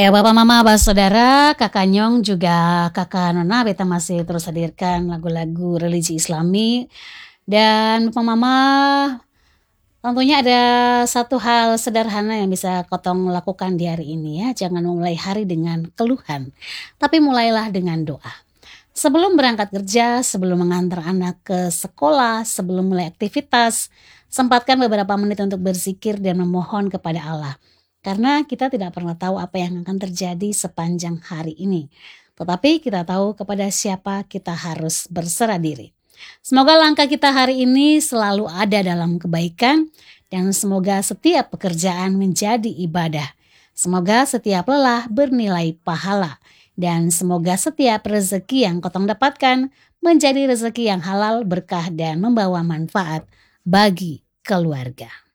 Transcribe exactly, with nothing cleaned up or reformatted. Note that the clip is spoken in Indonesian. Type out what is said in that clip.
Ya Bapak Mama, Abah Saudara, Kakak Nyong juga Kakak Nona, beta masih terus hadirkan lagu-lagu religi Islami. Dan Bapak Mama, tentunya ada satu hal sederhana yang bisa Kotong lakukan di hari ini ya. Jangan memulai hari dengan keluhan, tapi mulailah dengan doa. Sebelum berangkat kerja, sebelum mengantar anak ke sekolah, sebelum mulai aktivitas, sempatkan beberapa menit untuk berzikir dan memohon kepada Allah. Karena kita tidak pernah tahu apa yang akan terjadi sepanjang hari ini. Tetapi kita tahu kepada siapa kita harus berserah diri. Semoga langkah kita hari ini selalu ada dalam kebaikan dan semoga setiap pekerjaan menjadi ibadah. Semoga setiap lelah bernilai pahala. Dan semoga setiap rezeki yang Kotong dapatkan menjadi rezeki yang halal, berkah, dan membawa manfaat bagi keluarga.